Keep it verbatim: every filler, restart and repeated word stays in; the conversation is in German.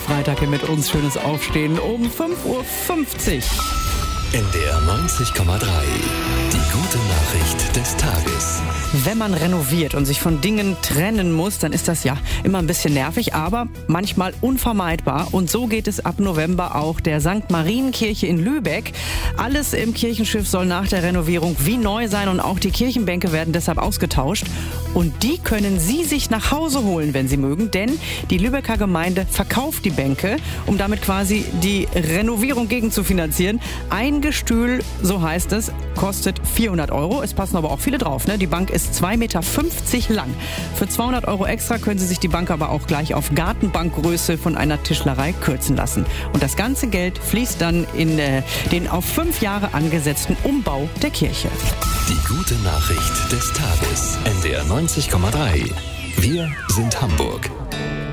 Freitag hier mit uns. Schönes Aufstehen um fünf Uhr fünfzig. N D R neunzig Komma drei. Die gute Nachricht des Tages. Wenn man renoviert und sich von Dingen trennen muss, dann ist das ja immer ein bisschen nervig, aber manchmal unvermeidbar. Und so geht es ab November auch der Sankt Marienkirche in Lübeck. Alles im Kirchenschiff soll nach der Renovierung wie neu sein und auch die Kirchenbänke werden deshalb ausgetauscht. Und die können Sie sich nach Hause holen, wenn Sie mögen, denn die Lübecker Gemeinde verkauft die Bänke, um damit quasi die Renovierung gegenzufinanzieren. Ein Gestühl, so heißt es, kostet vierhundert Euro. Es passen aber auch viele drauf, ne? Die Bank ist zwei Meter fünfzig lang. Für zweihundert Euro extra können Sie sich die Bank aber auch gleich auf Gartenbankgröße von einer Tischlerei kürzen lassen. Und das ganze Geld fließt dann in äh, den auf fünf Jahre angesetzten Umbau der Kirche. Die gute Nachricht des Tages. N D R neunzig Komma drei. Wir sind Hamburg.